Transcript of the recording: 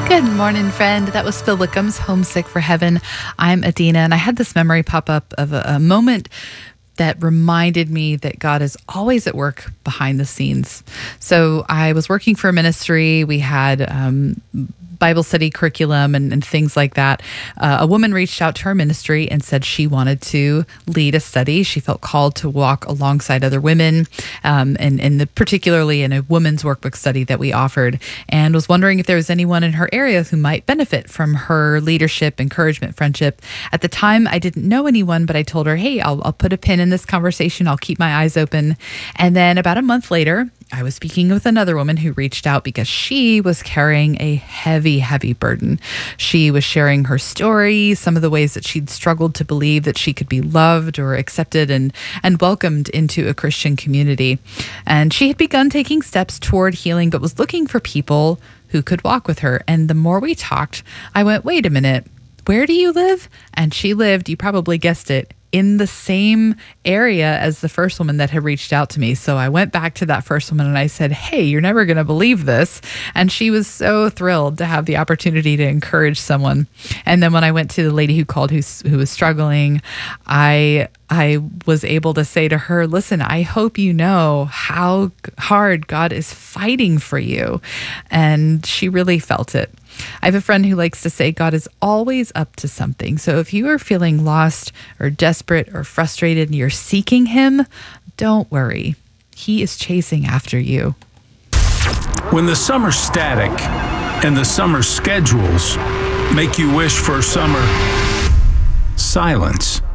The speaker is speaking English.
Good morning, friend. That was Phil Wickham's Homesick for Heaven. I'm Adina, and I had this memory pop up of a moment that reminded me that God is always at work behind the scenes. So I was working for a ministry. We had Bible study curriculum and things like that. A woman reached out to our ministry and said she wanted to lead a study. She felt called to walk alongside other women, particularly in a women's workbook study that we offered, and was wondering if there was anyone in her area who might benefit from her leadership, encouragement, friendship. At the time, I didn't know anyone, but I told her, hey, I'll put a pin in this conversation. I'll keep my eyes open. And then about a month later, I was speaking with another woman who reached out because she was carrying a heavy, heavy burden. She was sharing her story, some of the ways that she'd struggled to believe that she could be loved or accepted and welcomed into a Christian community. And she had begun taking steps toward healing, but was looking for people who could walk with her. And the more we talked, I went, wait a minute, where do you live? And she lived, you probably guessed it, in the same area as the first woman that had reached out to me. So I went back to that first woman and I said, hey, you're never going to believe this. And she was so thrilled to have the opportunity to encourage someone. And then when I went to the lady who called who was struggling, I was able to say to her, listen, I hope you know how hard God is fighting for you. And she really felt it. I have a friend who likes to say God is always up to something. So if you are feeling lost or desperate or frustrated and you're seeking him, don't worry. He is chasing after you. When the summer static and the summer schedules make you wish for summer silence,